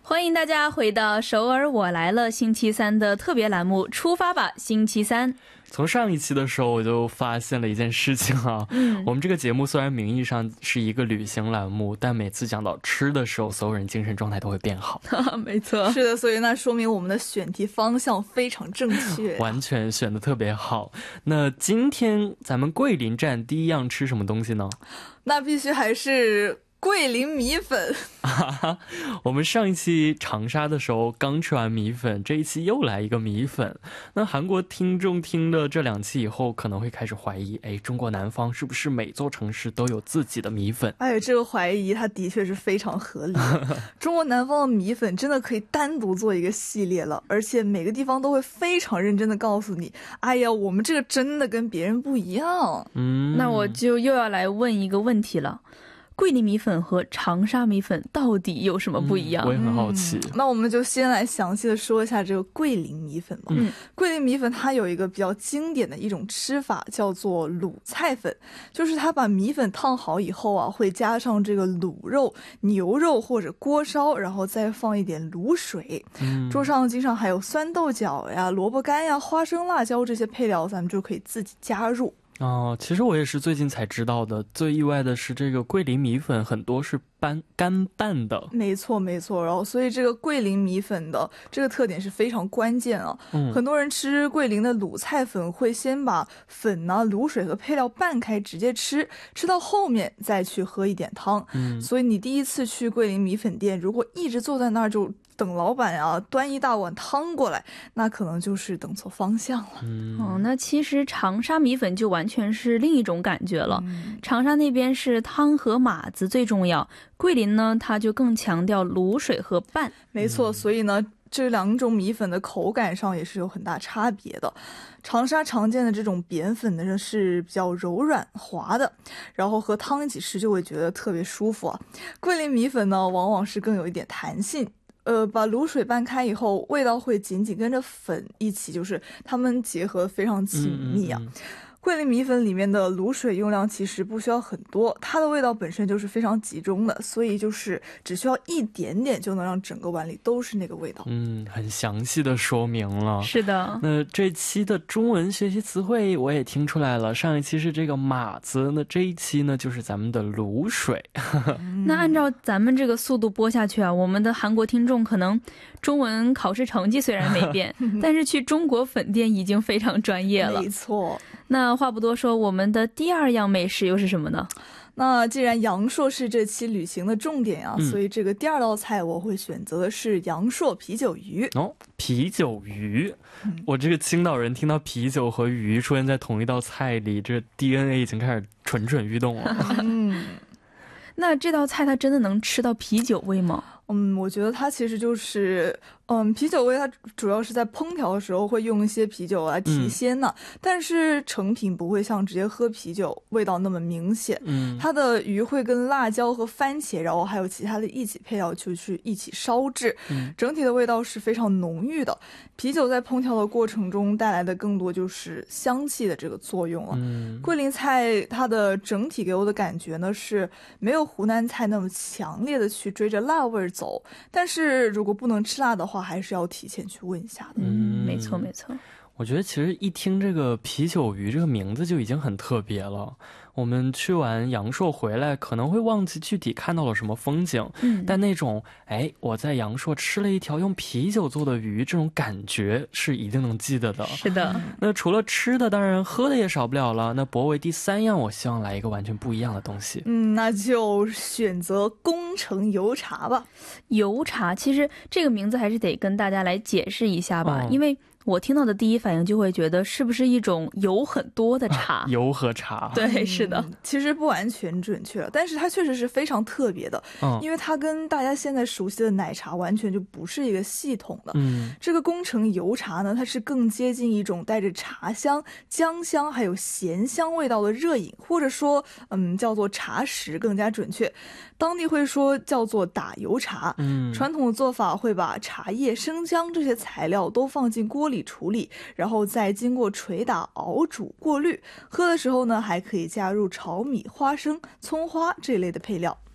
欢迎大家回到首尔我来了星期三的特别栏目出发吧星期三。 从上一期的时候我就发现了一件事情啊，我们这个节目虽然名义上是一个旅行栏目，但每次讲到吃的时候所有人精神状态都会变好。 没错， 是的，所以那说明我们的选题方向非常正确， 完全选得特别好。那今天咱们桂林站第一样吃什么东西呢？ 那必须还是桂林米粉。 我们上一期长沙的时候刚吃完米粉，这一期又来一个米粉。那韩国听众听了这2期以后可能会开始怀疑，中国南方是不是每座城市都有自己的米粉？ 这个怀疑它的确是非常合理。中国南方的米粉真的可以单独做一个系列了，而且每个地方都会非常认真的告诉你，我们这个真的跟别人不一样。 那我就又要来问一个问题了，桂林米粉和长沙米粉到底有什么不一样？ 我也很好奇。 那我们就先来详细的说一下这个桂林米粉吧。桂林米粉它有一个比较经典的一种吃法，叫做卤菜粉，就是它把米粉烫好以后啊，会加上这个卤肉、牛肉或者锅烧，然后再放一点卤水。桌上经常还有酸豆角呀、萝卜干呀、花生、辣椒这些配料，咱们就可以自己加入。 其实我也是最近才知道的，最意外的是这个桂林米粉很多是干拌的。 没错没错，然后所以这个桂林米粉的这个特点是非常关键啊。很多人吃桂林的卤菜粉会先把粉呢、卤水和配料拌开直接吃，吃到后面再去喝一点汤。所以你第一次去桂林米粉店，如果一直坐在那儿就等老板啊端一大碗汤过来，那可能就是等错方向了。 那其实长沙米粉就完全是另一种感觉了。长沙那边是汤和码子最重要，桂林呢它就更强调卤水和拌。 没错，所以呢这2种米粉的口感上也是有很大差别的。长沙常见的这种扁粉呢是比较柔软滑的，然后和汤一起吃就会觉得特别舒服啊。桂林米粉呢往往是更有一点弹性，把卤水拌开以后，味道会紧紧跟着粉一起，就是它们结合非常紧密啊。桂林米粉里面的卤水用量其实不需要很多，它的味道本身就是非常集中的，所以就是只需要一点点就能让整个碗里都是那个味道。 很详细的说明了。 是的。 那这期的中文学习词汇我也听出来了，上一期是这个码子，那这一期呢就是咱们的卤水。 那按照咱们这个速度播下去啊，我们的韩国听众可能中文考试成绩虽然没变但是去中国粉店已经非常专业了。 没错。 那话不多说，我们的第2样美食又是什么呢？ 那既然阳朔是这期旅行的重点啊，所以这个第2道菜我会选择的是阳朔啤酒鱼。 啤酒鱼。我这个青岛人听到啤酒和鱼出现在同一道菜里，这 DNA 已经开始蠢蠢欲动了。 那这道菜它真的能吃到啤酒味吗？ 我觉得它其实就是啤酒味，它主要是在烹调的时候会用一些啤酒来提鲜呢，但是成品不会像直接喝啤酒味道那么明显。它的鱼会跟辣椒和番茄，然后还有其他的一起配料就去一起烧制，整体的味道是非常浓郁的。啤酒在烹调的过程中带来的更多就是香气的这个作用了。桂林菜它的整体给我的感觉呢是没有湖南菜那么强烈的去追着辣味走，但是如果不能吃辣的话还是要提前去问一下的。 没错没错。 我觉得其实一听这个啤酒鱼这个名字就已经很特别了。我们去完阳朔回来可能会忘记具体看到了什么风景，但那种我在阳朔吃了一条用啤酒做的鱼，这种感觉是一定能记得的。 是的。 那除了吃的，当然喝的也少不了了。那博伟第3样我希望来一个完全不一样的东西。 那就选择宫城油茶吧。 油茶其实这个名字还是得跟大家来解释一下吧，因为我听到的第一反应就会觉得是不是一种油很多的茶。 油和茶。 对，是的。 其实不完全准确，但是它确实是非常特别的，因为它跟大家现在熟悉的奶茶完全就不是一个系统的。这个宫城油茶呢，它是更接近一种带着茶香、姜香还有咸香味道的热饮，或者说叫做茶食更加准确。当地会说叫做打油茶。传统的做法会把茶叶、生姜这些材料都放进锅里处理，然后再经过捶打、熬煮、过滤。喝的时候呢，还可以加入炒米、花生、葱花这类的配料。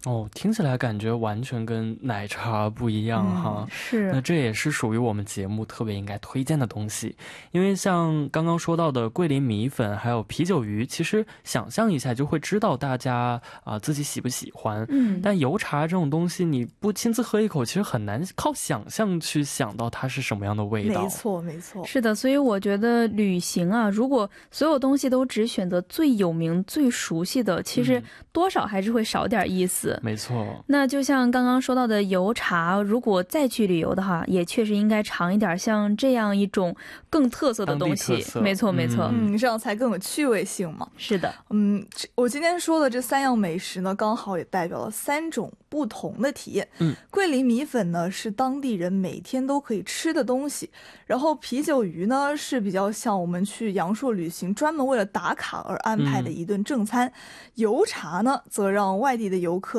哦，听起来感觉完全跟奶茶不一样哈。 是， 那这也是属于我们节目特别应该推荐的东西。因为像刚刚说到的桂林米粉还有啤酒鱼，其实想象一下就会知道大家自己喜不喜欢。但油茶这种东西你不亲自喝一口，其实很难靠想象去想到它是什么样的味道。 没错没错， 是的，所以我觉得旅行啊，如果所有东西都只选择最有名最熟悉的，其实多少还是会少点意思。 没错， 那就像刚刚说到的油茶，如果再去旅游的话，也确实应该尝一点像这样一种更特色的东西。没错没错， 这样才更有趣味性嘛。 是的， 我今天说的这3样美食呢，刚好也代表了3种不同的体验。桂林米粉呢是当地人每天都可以吃的东西，然后啤酒鱼呢是比较像我们去阳朔旅行专门为了打卡而安排的一顿正餐，油茶呢则让外地的游客